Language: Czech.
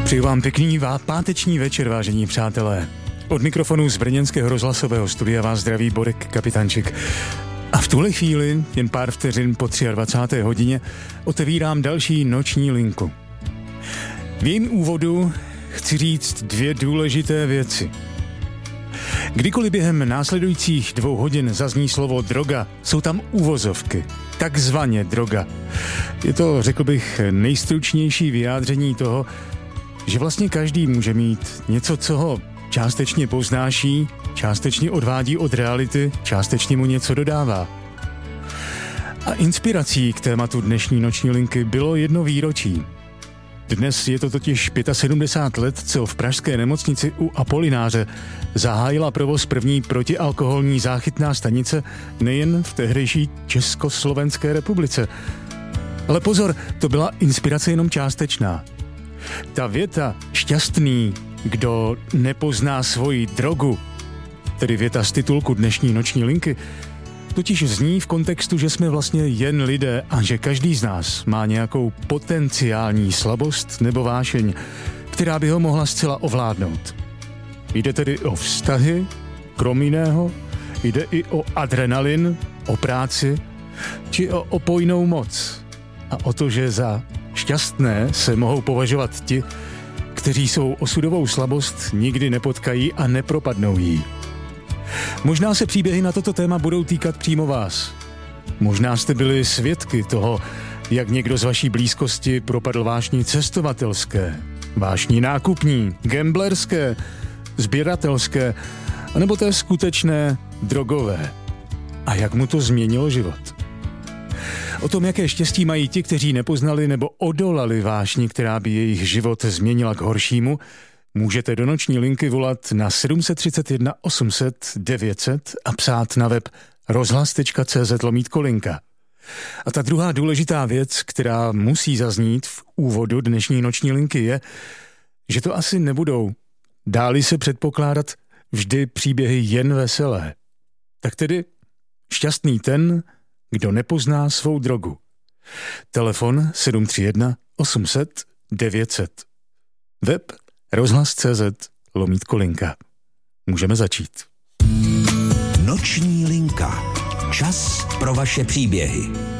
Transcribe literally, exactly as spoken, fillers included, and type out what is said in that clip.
Přeju vám pěkný vá páteční večer, vážení přátelé. Od mikrofonu z brněnského rozhlasového studia vás zdraví Borek Kapitančik. A v tuhle chvíli, jen pár vteřin po dvacáté třetí hodině, otevírám další noční linku. V jejím úvodu chci říct dvě důležité věci. Kdykoliv během následujících dvou hodin zazní slovo droga, jsou tam uvozovky. Takzvaně droga. Je to, řekl bych, nejstručnější vyjádření toho, že vlastně každý může mít něco, co ho částečně poznáší, částečně odvádí od reality, částečně mu něco dodává. A inspirací k tématu dnešní noční linky bylo jedno výročí. Dnes je to totiž sedmdesát pět let, co v pražské nemocnici u Apolináře zahájila provoz první protialkoholní záchytná stanice nejen v tehdejší Československé republice. Ale pozor, to byla inspirace jenom částečná. Ta věta šťastný, kdo nepozná svoji drogu, tedy věta z titulku dnešní noční linky, totiž zní v kontextu, že jsme vlastně jen lidé a že každý z nás má nějakou potenciální slabost nebo vášeň, která by ho mohla zcela ovládnout. Jde tedy o vztahy, krom jiného, jde i o adrenalin, o práci, či o opojnou moc a o to, že za šťastné se mohou považovat ti, kteří svou osudovou slabost nikdy nepotkají a nepropadnou jí. Možná se příběhy na toto téma budou týkat přímo vás. Možná jste byli svědky toho, jak někdo z vaší blízkosti propadl vášni cestovatelské, vášni nákupní, gamblerské, sběratelské, anebo té skutečné drogové. A jak mu to změnilo život. O tom, jaké štěstí mají ti, kteří nepoznali nebo odolali vášni, která by jejich život změnila k horšímu, můžete do noční linky volat na sedm tři jedna osm set devět set a psát na web rozhlas tečka cé zet lomítko linka. A ta druhá důležitá věc, která musí zaznít v úvodu dnešní noční linky, je, že to asi nebudou, dáli se předpokládat, vždy příběhy jen veselé. Tak tedy šťastný ten, kdo nepozná svou drogu. Telefon sedm tři jedna osm set devět set. Web rozhlas tečka cé zet lomítko linka. Můžeme začít. Noční linka. Čas pro vaše příběhy.